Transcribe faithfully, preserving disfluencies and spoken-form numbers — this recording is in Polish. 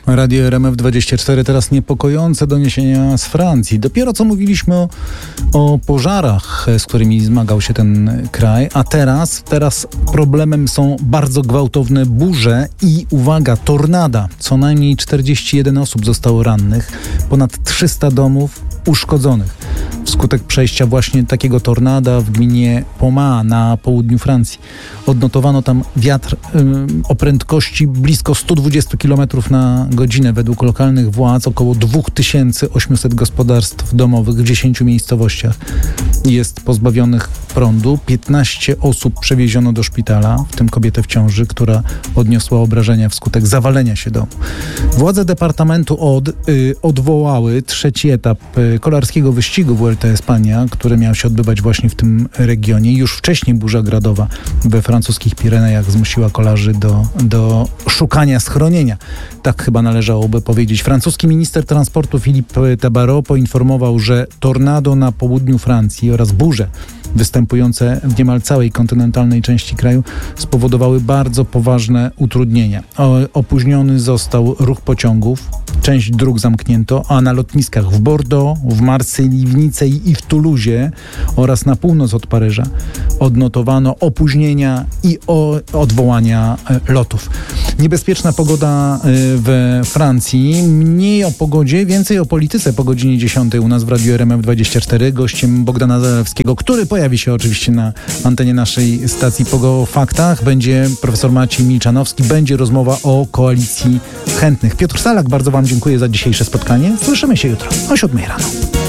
Radio R M F dwadzieścia cztery, teraz niepokojące doniesienia z Francji. Dopiero co mówiliśmy o, o pożarach, z którymi zmagał się ten kraj, a teraz, teraz problemem są bardzo gwałtowne burze i, uwaga, tornada. Co najmniej czterdzieści jeden osób zostało rannych, ponad trzysta domów uszkodzonych wskutek przejścia właśnie takiego tornada w gminie Pomat na południu Francji. Odnotowano tam wiatr yy, o prędkości blisko sto dwadzieścia kilometrów na godzinę. Według lokalnych władz około dwa tysiące osiemset gospodarstw domowych w dziesięciu miejscowościach jest pozbawionych prądu. piętnaście osób przewieziono do szpitala, w tym kobietę w ciąży, która odniosła obrażenia wskutek zawalenia się domu. Władze departamentu Od yy, odwołały trzeci etap yy, kolarskiego wyścigu Vuelta a España, który miał się odbywać właśnie w tym regionie. Już wcześniej burza gradowa we francuskich Pirenejach zmusiła kolarzy do, do szukania schronienia. Tak chyba należałoby powiedzieć. Francuski minister transportu Philippe Tabarot poinformował, że tornado na południu Francji oraz burze występujące w niemal całej kontynentalnej części kraju spowodowały bardzo poważne utrudnienia. O, opóźniony został ruch pociągów, część dróg zamknięto, a na lotniskach w Bordeaux, w Marsylii, w Nicei i w Toulousie oraz na północ od Paryża odnotowano opóźnienia i o, odwołania e, lotów. Niebezpieczna pogoda e, we Francji. Mniej o pogodzie, więcej o polityce po godzinie dziesiątej u nas w Radiu R M F dwadzieścia cztery. Gościem Bogdana Zalewskiego, który pojawi się oczywiście na antenie naszej stacji po faktach. Będzie profesor Maciej Milczanowski. Będzie rozmowa o koalicji chętnych. Piotr Salak, bardzo Wam dziękuję za dzisiejsze spotkanie. Słyszymy się jutro o siódmej rano.